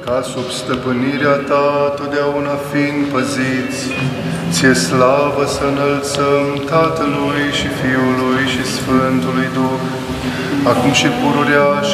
ca sub stăpânirea Ta totdeauna fiind păziți, Ție slavă să înălțăm Tatălui și Fiului și Sfântului Duh, acum și pururea și